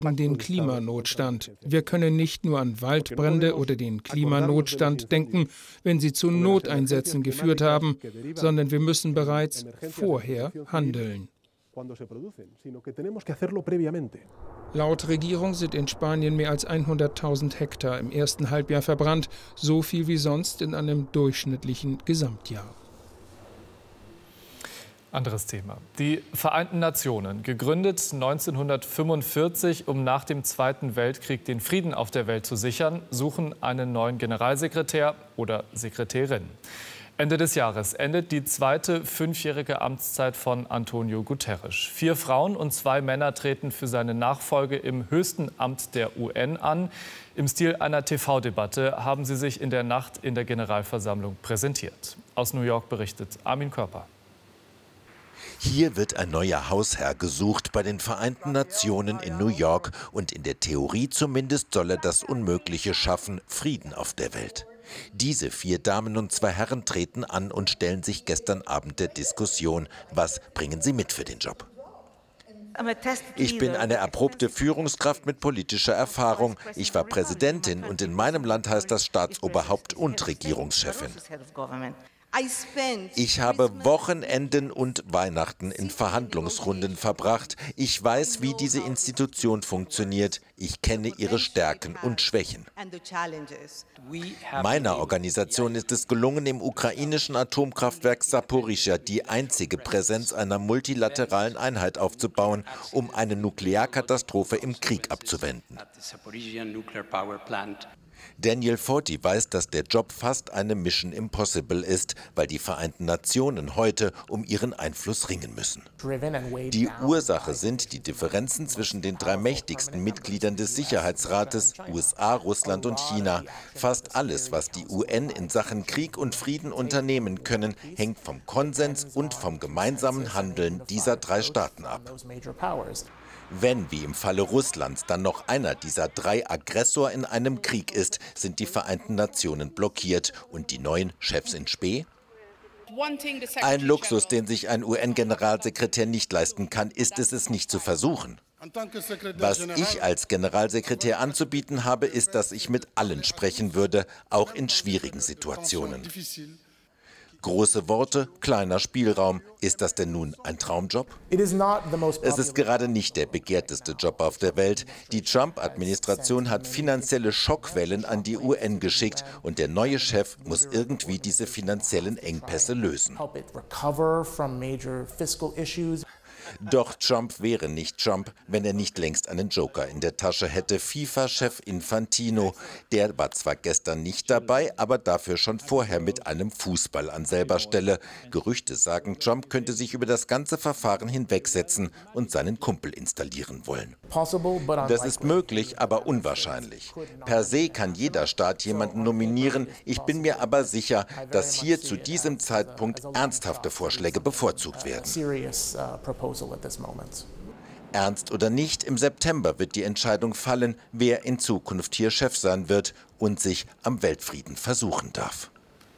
den Klimanotstand. Wir können nicht nur an Waldbrände oder den Klimanotstand denken, wenn sie zu Noteinsätzen geführt haben, sondern wir müssen bereits vorher handeln. Laut Regierung sind in Spanien mehr als 100.000 Hektar im ersten Halbjahr verbrannt, so viel wie sonst in einem durchschnittlichen Gesamtjahr. Anderes Thema. Die Vereinten Nationen, gegründet 1945, um nach dem Zweiten Weltkrieg den Frieden auf der Welt zu sichern, suchen einen neuen Generalsekretär oder Sekretärin. Ende des Jahres endet die zweite 5-jährige Amtszeit von Antonio Guterres. 4 Frauen und 2 Männer treten für seine Nachfolge im höchsten Amt der UN an. Im Stil einer TV-Debatte haben sie sich in der Nacht in der Generalversammlung präsentiert. Aus New York berichtet Armin Körper. Hier wird ein neuer Hausherr gesucht bei den Vereinten Nationen in New York. Und in der Theorie zumindest soll er das Unmögliche schaffen, Frieden auf der Welt. Diese 4 Damen und 2 Herren treten an und stellen sich gestern Abend der Diskussion. Was bringen sie mit für den Job? Ich bin eine erprobte Führungskraft mit politischer Erfahrung. Ich war Präsidentin und in meinem Land heißt das Staatsoberhaupt und Regierungschefin. Ich habe Wochenenden und Weihnachten in Verhandlungsrunden verbracht. Ich weiß, wie diese Institution funktioniert. Ich kenne ihre Stärken und Schwächen. Meiner Organisation ist es gelungen, im ukrainischen Atomkraftwerk Saporischschja die einzige Präsenz einer multilateralen Einheit aufzubauen, um eine Nuklearkatastrophe im Krieg abzuwenden. Daniel Forti weiß, dass der Job fast eine Mission Impossible ist, weil die Vereinten Nationen heute um ihren Einfluss ringen müssen. Die Ursache sind die Differenzen zwischen den 3 mächtigsten Mitgliedern des Sicherheitsrates, USA, Russland und China. Fast alles, was die UN in Sachen Krieg und Frieden unternehmen können, hängt vom Konsens und vom gemeinsamen Handeln dieser 3 Staaten ab. Wenn, wie im Falle Russlands, dann noch einer dieser 3 Aggressor in einem Krieg ist, sind die Vereinten Nationen blockiert und die neuen Chefs in Spe? Ein Luxus, den sich ein UN-Generalsekretär nicht leisten kann, ist es nicht zu versuchen. Was ich als Generalsekretär anzubieten habe, ist, dass ich mit allen sprechen würde, auch in schwierigen Situationen. Große Worte, kleiner Spielraum. Ist das denn nun ein Traumjob? Es ist gerade nicht der begehrteste Job auf der Welt. Die Trump-Administration hat finanzielle Schockwellen an die UN geschickt und der neue Chef muss irgendwie diese finanziellen Engpässe lösen. Doch Trump wäre nicht Trump, wenn er nicht längst einen Joker in der Tasche hätte. FIFA-Chef Infantino, der war zwar gestern nicht dabei, aber dafür schon vorher mit einem Fußball an selber Stelle. Gerüchte sagen, Trump könnte sich über das ganze Verfahren hinwegsetzen und seinen Kumpel installieren wollen. Das ist möglich, aber unwahrscheinlich. Per se kann jeder Staat jemanden nominieren. Ich bin mir aber sicher, dass hier zu diesem Zeitpunkt ernsthafte Vorschläge bevorzugt werden. Ernst oder nicht, im September wird die Entscheidung fallen, wer in Zukunft hier Chef sein wird und sich am Weltfrieden versuchen darf.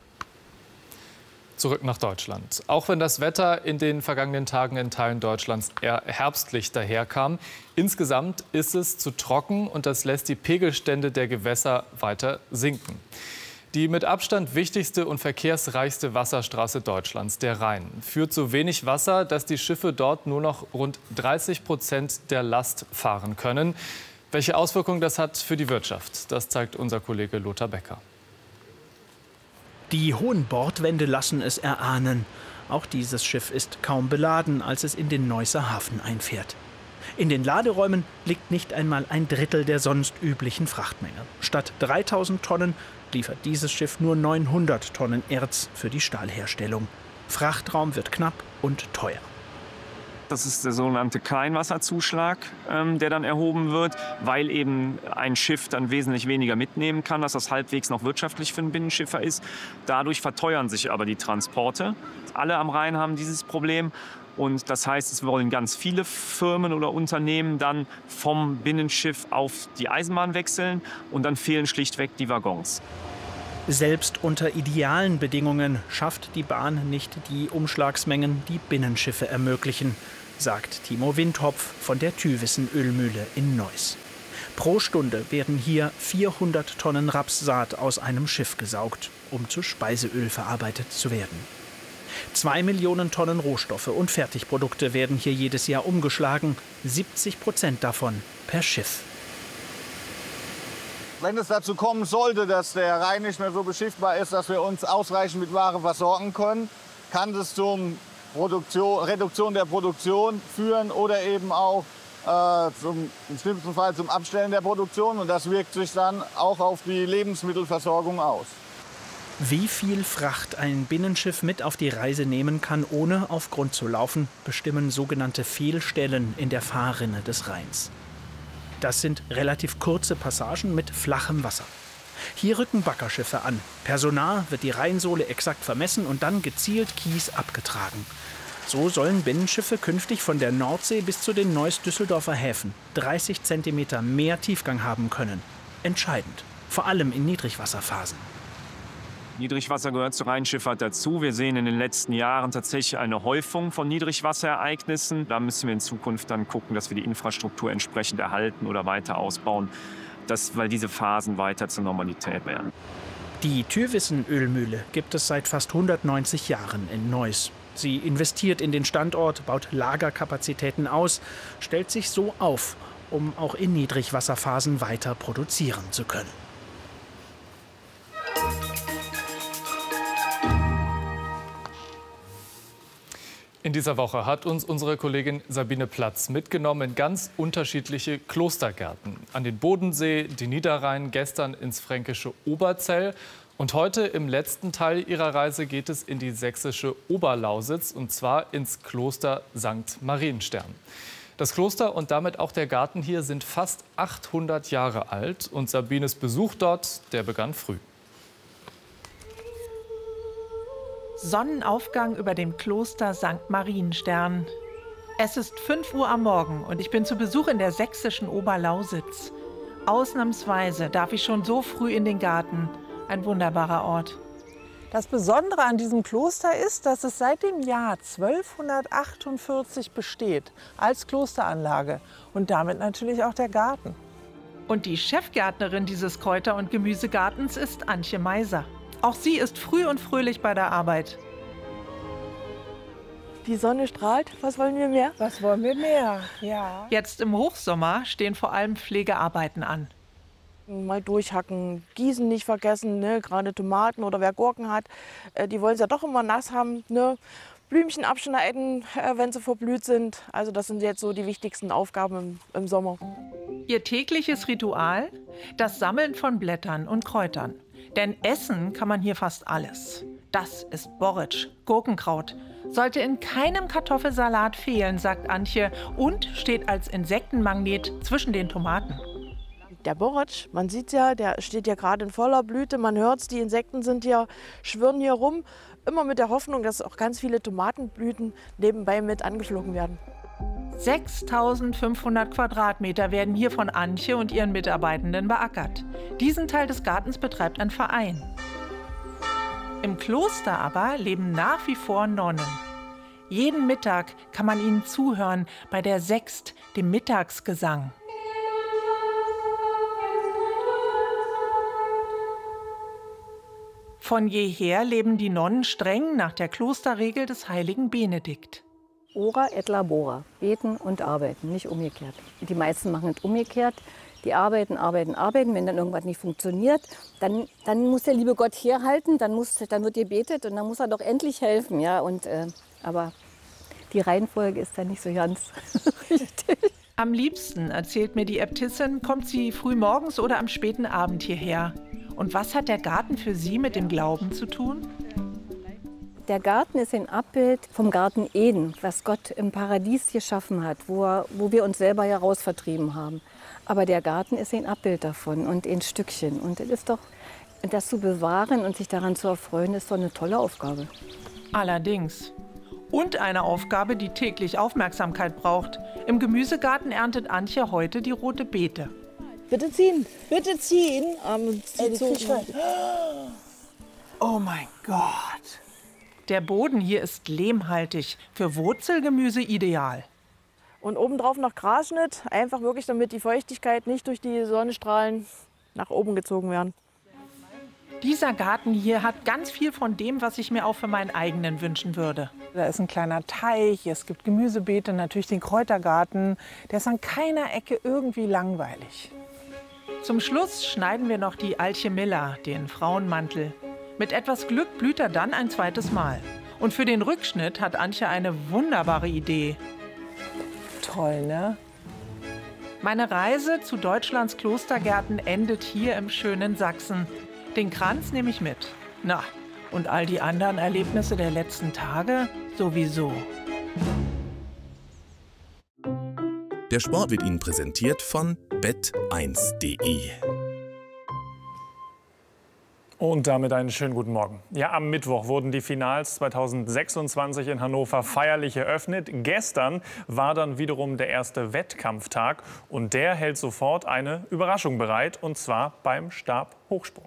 Zurück nach Deutschland. Auch wenn das Wetter in den vergangenen Tagen in Teilen Deutschlands eher herbstlich daherkam, insgesamt ist es zu trocken und das lässt die Pegelstände der Gewässer weiter sinken. Die mit Abstand wichtigste und verkehrsreichste Wasserstraße Deutschlands, der Rhein, führt so wenig Wasser, dass die Schiffe dort nur noch rund 30% der Last fahren können. Welche Auswirkungen das hat für die Wirtschaft, das zeigt unser Kollege Lothar Becker. Die hohen Bordwände lassen es erahnen. Auch dieses Schiff ist kaum beladen, als es in den Neusser Hafen einfährt. In den Laderäumen liegt nicht einmal ein Drittel der sonst üblichen Frachtmenge. Statt 3000 Tonnen liefert dieses Schiff nur 900 Tonnen Erz für die Stahlherstellung. Frachtraum wird knapp und teuer. Das ist der sogenannte Kleinwasserzuschlag, der dann erhoben wird, weil eben ein Schiff dann wesentlich weniger mitnehmen kann, dass das halbwegs noch wirtschaftlich für einen Binnenschiffer ist. Dadurch verteuern sich aber die Transporte. Alle am Rhein haben dieses Problem. Und das heißt, es wollen ganz viele Firmen oder Unternehmen dann vom Binnenschiff auf die Eisenbahn wechseln und dann fehlen schlichtweg die Waggons. Selbst unter idealen Bedingungen schafft die Bahn nicht die Umschlagsmengen, die Binnenschiffe ermöglichen. sagt Timo Windhopf von der Thywissen Ölmühle in Neuss. Pro Stunde werden hier 400 Tonnen Rapssaat aus einem Schiff gesaugt, um zu Speiseöl verarbeitet zu werden. 2 Millionen Tonnen Rohstoffe und Fertigprodukte werden hier jedes Jahr umgeschlagen, 70% davon per Schiff. Wenn es dazu kommen sollte, dass der Rhein nicht mehr so beschiffbar ist, dass wir uns ausreichend mit Ware versorgen können, kann es zum Reduktion der Produktion führen oder eben auch im schlimmsten Fall zum Abstellen der Produktion. Und das wirkt sich dann auch auf die Lebensmittelversorgung aus. Wie viel Fracht ein Binnenschiff mit auf die Reise nehmen kann, ohne auf Grund zu laufen, bestimmen sogenannte Fehlstellen in der Fahrrinne des Rheins. Das sind relativ kurze Passagen mit flachem Wasser. Hier rücken Baggerschiffe an. Per Sonar wird die Rheinsohle exakt vermessen und dann gezielt Kies abgetragen. So sollen Binnenschiffe künftig von der Nordsee bis zu den Neuss-Düsseldorfer Häfen 30 cm mehr Tiefgang haben können. Entscheidend, vor allem in Niedrigwasserphasen. Niedrigwasser gehört zur Rheinschifffahrt dazu. Wir sehen in den letzten Jahren tatsächlich eine Häufung von Niedrigwasserereignissen. Da müssen wir in Zukunft dann gucken, dass wir die Infrastruktur entsprechend erhalten oder weiter ausbauen, weil diese Phasen weiter zur Normalität werden. Die Thywissen Ölmühle gibt es seit fast 190 Jahren in Neuss. Sie investiert in den Standort, baut Lagerkapazitäten aus, stellt sich so auf, um auch in Niedrigwasserphasen weiter produzieren zu können. In dieser Woche hat uns unsere Kollegin Sabine Platz mitgenommen in ganz unterschiedliche Klostergärten. An den Bodensee, den Niederrhein, gestern ins fränkische Oberzell. Und heute im letzten Teil ihrer Reise geht es in die sächsische Oberlausitz, und zwar ins Kloster St. Marienstern. Das Kloster und damit auch der Garten hier sind fast 800 Jahre alt. Und Sabines Besuch dort, der begann früh. Sonnenaufgang über dem Kloster St. Marienstern. Es ist 5 Uhr am Morgen und ich bin zu Besuch in der sächsischen Oberlausitz. Ausnahmsweise darf ich schon so früh in den Garten. Ein wunderbarer Ort. Das Besondere an diesem Kloster ist, dass es seit dem Jahr 1248 besteht als Klosteranlage und damit natürlich auch der Garten. Und die Chefgärtnerin dieses Kräuter- und Gemüsegartens ist Antje Meiser. Auch sie ist früh und fröhlich bei der Arbeit. Die Sonne strahlt. Was wollen wir mehr? Was wollen wir mehr? Ja. Jetzt im Hochsommer stehen vor allem Pflegearbeiten an. Mal durchhacken, Gießen nicht vergessen, ne? Gerade Tomaten oder wer Gurken hat, die wollen es ja doch immer nass haben. Ne? Blümchen abschneiden, wenn sie verblüht sind. Also das sind jetzt so die wichtigsten Aufgaben im Sommer. Ihr tägliches Ritual? Das Sammeln von Blättern und Kräutern. Denn essen kann man hier fast alles. Das ist Borretsch, Gurkenkraut. Sollte in keinem Kartoffelsalat fehlen, sagt Antje, und steht als Insektenmagnet zwischen den Tomaten. Der Borretsch, man sieht ja, der steht ja gerade in voller Blüte. Man hört es, die Insekten schwirren hier rum. Immer mit der Hoffnung, dass auch ganz viele Tomatenblüten nebenbei mit angeflogen werden. 6.500 Quadratmeter werden hier von Antje und ihren Mitarbeitenden beackert. Diesen Teil des Gartens betreibt ein Verein. Im Kloster aber leben nach wie vor Nonnen. Jeden Mittag kann man ihnen zuhören bei der Sext, dem Mittagsgesang. Von jeher leben die Nonnen streng nach der Klosterregel des heiligen Benedikt. Ora et labora, beten und arbeiten, nicht umgekehrt. Die meisten machen es umgekehrt. Die arbeiten. Wenn dann irgendwas nicht funktioniert, dann muss der liebe Gott herhalten, dann wird gebetet und dann muss er doch endlich helfen. Ja? Aber die Reihenfolge ist dann nicht so ganz richtig. Am liebsten, erzählt mir die Äbtissin, kommt sie früh morgens oder am späten Abend hierher. Und was hat der Garten für sie mit dem Glauben zu tun? Der Garten ist ein Abbild vom Garten Eden, was Gott im Paradies geschaffen hat, wo wir uns selber heraus vertrieben haben. Aber der Garten ist ein Abbild davon und ein Stückchen. Und das zu bewahren und sich daran zu erfreuen, ist doch eine tolle Aufgabe. Allerdings. Und eine Aufgabe, die täglich Aufmerksamkeit braucht. Im Gemüsegarten erntet Antje heute die rote Beete. Bitte ziehen, bitte ziehen. Oh mein Gott. Der Boden hier ist lehmhaltig, für Wurzelgemüse ideal. Und obendrauf noch Grasschnitt, einfach wirklich, damit die Feuchtigkeit nicht durch die Sonnenstrahlen nach oben gezogen werden. Dieser Garten hier hat ganz viel von dem, was ich mir auch für meinen eigenen wünschen würde. Da ist ein kleiner Teich, es gibt Gemüsebeete, natürlich den Kräutergarten. Der ist an keiner Ecke irgendwie langweilig. Zum Schluss schneiden wir noch die Alchemilla, den Frauenmantel. Mit etwas Glück blüht er dann ein zweites Mal. Und für den Rückschnitt hat Antje eine wunderbare Idee. Toll, ne? Meine Reise zu Deutschlands Klostergärten endet hier im schönen Sachsen. Den Kranz nehme ich mit. Na, und all die anderen Erlebnisse der letzten Tage sowieso. Der Sport wird Ihnen präsentiert von bet1.de. Und damit einen schönen guten Morgen. Ja, am Mittwoch wurden die Finals 2026 in Hannover feierlich eröffnet. Gestern war dann wiederum der erste Wettkampftag und der hält sofort eine Überraschung bereit, und zwar beim Stabhochsprung.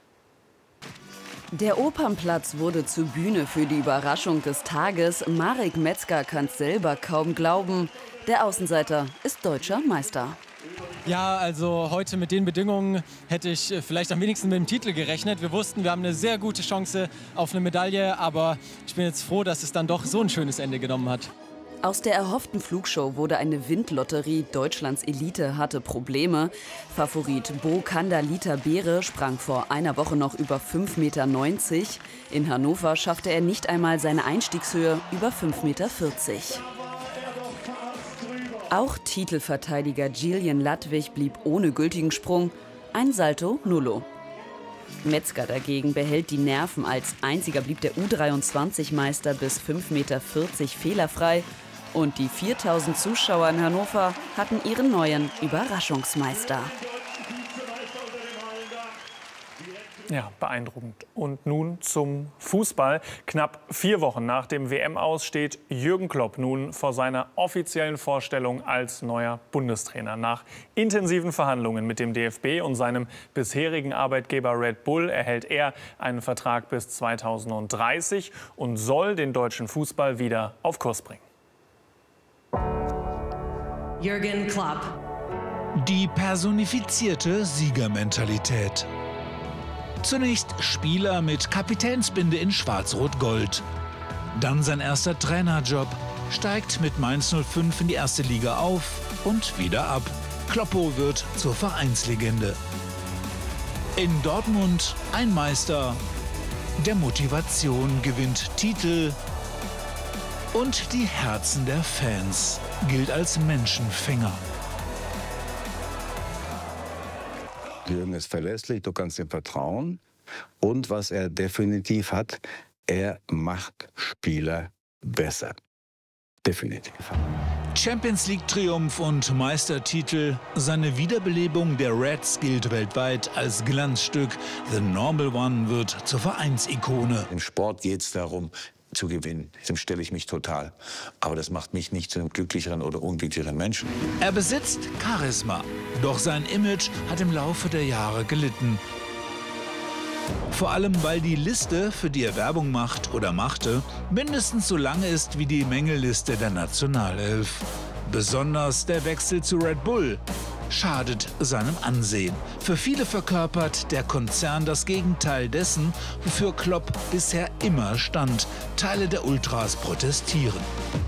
Der Opernplatz wurde zur Bühne für die Überraschung des Tages. Marek Metzger kann es selber kaum glauben. Der Außenseiter ist deutscher Meister. Ja, also heute mit den Bedingungen hätte ich vielleicht am wenigsten mit dem Titel gerechnet. Wir wussten, wir haben eine sehr gute Chance auf eine Medaille, aber ich bin jetzt froh, dass es dann doch so ein schönes Ende genommen hat. Aus der erhofften Flugshow wurde eine Windlotterie. Deutschlands Elite hatte Probleme. Favorit Bo Kandalita-Beere sprang vor einer Woche noch über 5,90 Meter. In Hannover schaffte er nicht einmal seine Einstiegshöhe über 5,40 Meter. Auch Titelverteidiger Gillian Ladwig blieb ohne gültigen Sprung. Ein Salto nullo. Metzger dagegen behält die Nerven. Als einziger blieb der U23-Meister bis 5,40 Meter fehlerfrei. Und die 4000 Zuschauer in Hannover hatten ihren neuen Überraschungsmeister. Ja, beeindruckend. Und nun zum Fußball. Knapp 4 Wochen nach dem WM-Aus steht Jürgen Klopp nun vor seiner offiziellen Vorstellung als neuer Bundestrainer. Nach intensiven Verhandlungen mit dem DFB und seinem bisherigen Arbeitgeber Red Bull erhält er einen Vertrag bis 2030 und soll den deutschen Fußball wieder auf Kurs bringen. Jürgen Klopp. Die personifizierte Siegermentalität. Zunächst Spieler mit Kapitänsbinde in Schwarz-Rot-Gold. Dann sein erster Trainerjob. Steigt mit Mainz 05 in die erste Liga auf und wieder ab. Kloppo wird zur Vereinslegende. In Dortmund ein Meister. Der Motivation gewinnt Titel. Und die Herzen der Fans. Gilt als Menschenfänger. Jürgen ist verlässlich, du kannst ihm vertrauen. Und was er definitiv hat, er macht Spieler besser. Definitiv. Champions League-Triumph und Meistertitel. Seine Wiederbelebung der Reds gilt weltweit als Glanzstück. The Normal One wird zur Vereinsikone. Im Sport geht es darum, zu gewinnen. Dem stelle ich mich total. Aber das macht mich nicht zu einem glücklicheren oder unglücklicheren Menschen. Er besitzt Charisma. Doch sein Image hat im Laufe der Jahre gelitten. Vor allem, weil die Liste, für die er Werbung macht oder machte, mindestens so lange ist wie die Mängelliste der Nationalelf. Besonders der Wechsel zu Red Bull schadet seinem Ansehen. Für viele verkörpert der Konzern das Gegenteil dessen, wofür Klopp bisher immer stand. Teile der Ultras protestieren.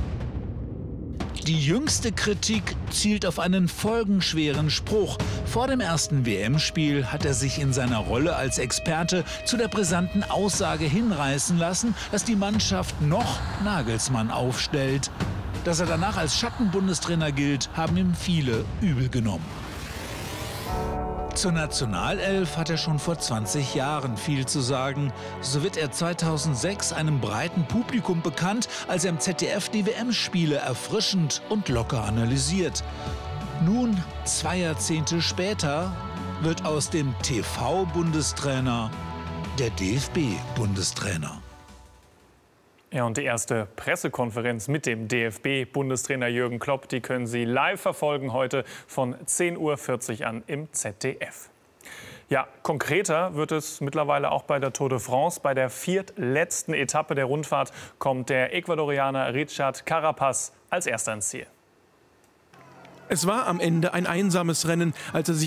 Die jüngste Kritik zielt auf einen folgenschweren Spruch. Vor dem ersten WM-Spiel hat er sich in seiner Rolle als Experte zu der brisanten Aussage hinreißen lassen, dass die Mannschaft noch Nagelsmann aufstellt. Dass er danach als Schattenbundestrainer gilt, haben ihm viele übel genommen. Zur Nationalelf hat er schon vor 20 Jahren viel zu sagen. So wird er 2006 einem breiten Publikum bekannt, als er im ZDF die WM-Spiele erfrischend und locker analysiert. Nun, 2 Jahrzehnte später, wird aus dem TV-Bundestrainer der DFB-Bundestrainer. Ja, und die erste Pressekonferenz mit dem DFB-Bundestrainer Jürgen Klopp, die können Sie live verfolgen heute von 10:40 Uhr an im ZDF. Ja, konkreter wird es mittlerweile auch bei der Tour de France. Bei der viertletzten Etappe der Rundfahrt kommt der Ecuadorianer Richard Carapaz als erster ins Ziel. Es war am Ende ein einsames Rennen, als er sich